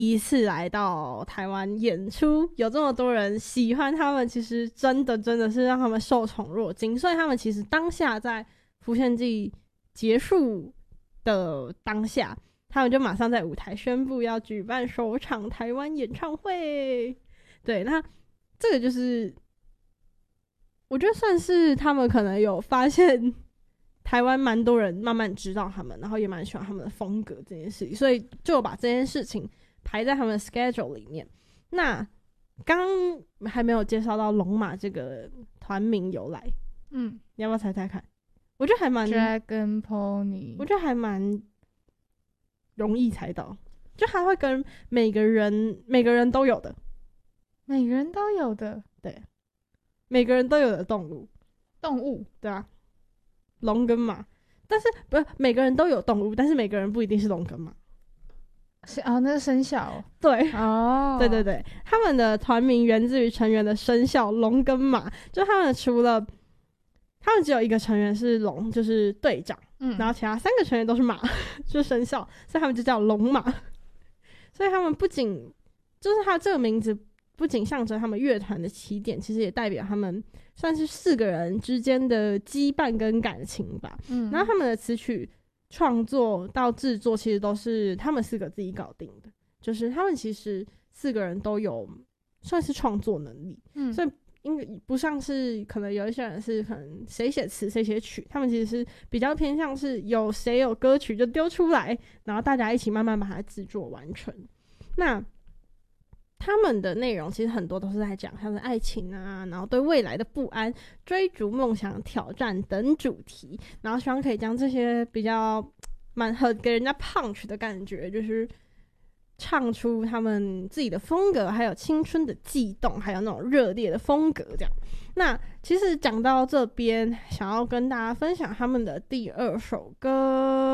一次来到台湾演出，有这么多人喜欢他们，其实真的是让他们受宠若惊。所以他们其实当下在浮现记结束的当下，他们就马上在舞台宣布要举办首场台湾演唱会。对，那这个就是我觉得算是他们可能有发现台湾蛮多人慢慢知道他们，然后也蛮喜欢他们的风格这件事情，所以就把这件事情排在他们的 schedule 里面。那刚刚还没有介绍到龙马这个团名由来，你要不要猜猜看？我觉得还蛮 Dragon Pony， 我觉得还蛮容易猜到，就它会跟每个人都有的， 每个人都有的， 对，每个人都有的动物，对啊，龙跟马，但是不是每个人都有动物，但是每个人不一定是龙跟马。 那是生肖对哦， 对对对，他们的团名源自于成员的生肖龙跟马，就他们只有一个成员是龙，就是队长，然后其他3个成员都是马，就是生肖，所以他们就叫龙马。所以他们不仅就是他这个名字不仅象征他们乐团的起点，其实也代表他们算是4个人之间的羁绊跟感情吧。然后他们的词曲创作到制作其实都是他们4个自己搞定的，就是他们其实4个人都有算是创作能力，所以不像是可能有一些人是可能谁写词谁写曲，他们其实是比较偏向是谁有歌曲就丢出来，然后大家一起慢慢把它制作完成。那他们的内容其实很多都是在讲像是爱情啊，然后对未来的不安、追逐梦想、挑战等主题，然后希望可以将这些比较蛮给人家 punch 的感觉，就是唱出他们自己的风格，还有青春的悸动，还有那种热烈的风格这样。那其实讲到这边，想要跟大家分享他们的第2首歌。